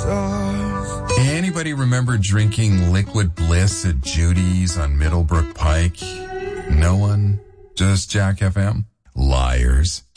Anybody remember drinking Liquid Bliss at Judy's on Middlebrook Pike? No one? Just Jack FM? Liars.